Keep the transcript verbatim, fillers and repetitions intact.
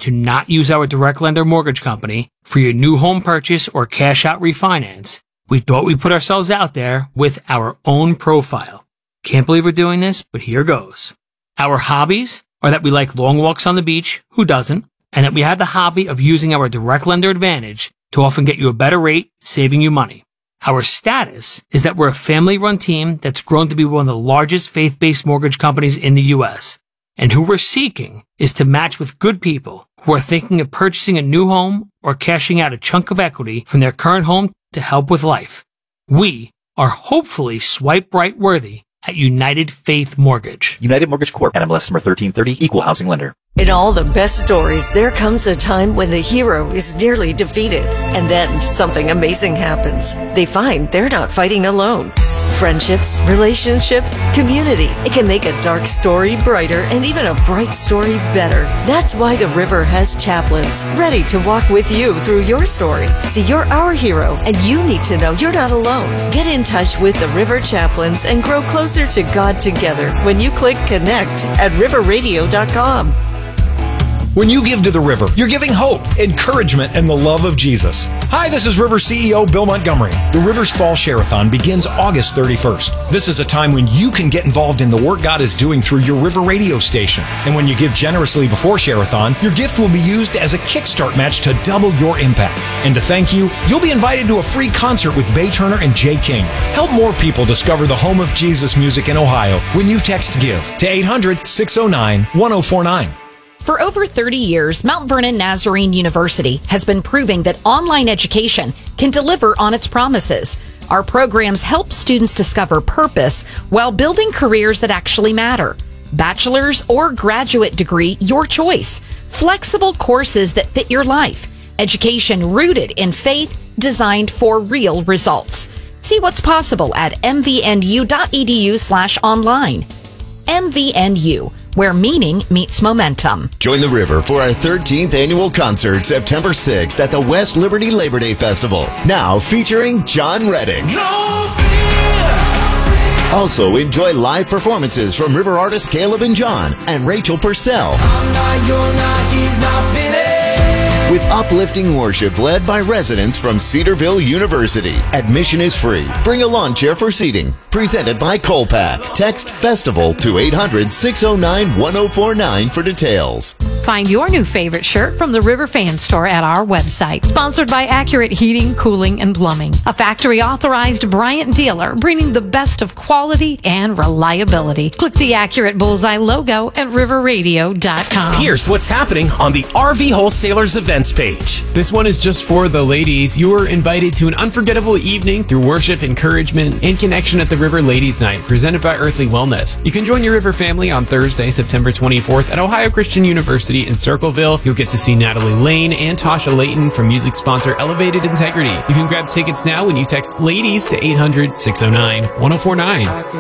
to not use our direct lender mortgage company for your new home purchase or cash out refinance, we thought we'd put ourselves out there with our own profile. Can't believe we're doing this, but here goes. Our hobbies are that we like long walks on the beach, who doesn't, and that we have the hobby of using our direct lender advantage to often get you a better rate, saving you money. Our status is that we're a family-run team that's grown to be one of the largest faith-based mortgage companies in the U S, and who we're seeking is to match with good people who are thinking of purchasing a new home or cashing out a chunk of equity from their current home to help with life. We are hopefully swipe right worthy at United Faith Mortgage. United Mortgage Corp. N M L S number thirteen thirty, Equal Housing Lender. In all the best stories, there comes a time when the hero is nearly defeated, and then something amazing happens. They find they're not fighting alone. Friendships, relationships, community. It can make a dark story brighter and even a bright story better. That's why the River has chaplains ready to walk with you through your story. See, you're our hero, and you need to know you're not alone. Get in touch with the River Chaplains and grow closer to God together when you click connect at river radio dot com. When you give to the River, you're giving hope, encouragement, and the love of Jesus. Hi, this is River C E O Bill Montgomery. The River's Fall Share-a-thon begins August thirty-first. This is a time when you can get involved in the work God is doing through your River radio station. And when you give generously before Share-a-thon, your gift will be used as a kickstart match to double your impact. And to thank you, you'll be invited to a free concert with Bay Turner and Jay King. Help more people discover the home of Jesus music in Ohio when you text GIVE to eight hundred, six oh nine, one oh four nine. For over thirty years, Mount Vernon Nazarene University has been proving that online education can deliver on its promises. Our programs help students discover purpose while building careers that actually matter. Bachelor's or graduate degree, your choice. Flexible courses that fit your life. Education rooted in faith, designed for real results. See what's possible at m v n u dot e d u slash online. M V N U, where meaning meets momentum. Join the River for our thirteenth annual concert September sixth at the West Liberty Labor Day Festival. Now featuring John Reddick. No fear. Also enjoy live performances from River artists Caleb and John and Rachel Purcell. I'm not, you're not, he's not finished. With uplifting worship led by residents from Cedarville University. Admission is free. Bring a lawn chair for seating. Presented by Colpack. Text FESTIVAL to eight hundred, six oh nine, one oh four nine for details. Find your new favorite shirt from the River Fan Store at our website. Sponsored by Accurate Heating, Cooling, and Plumbing. A factory-authorized Bryant dealer bringing the best of quality and reliability. Click the Accurate Bullseye logo at river radio dot com. Here's what's happening on the R V Wholesalers events page. This one is just for the ladies. You are invited to an unforgettable evening through worship, encouragement, and connection at the River Ladies Night, presented by Earthly Wellness. You can join your River family on Thursday, September twenty-fourth at Ohio Christian University in Circleville. You'll get to see Natalie Lane and Tasha Layton from music sponsor Elevated Integrity. You can grab tickets now when you text LADIES to eight hundred, six oh nine, one oh four nine.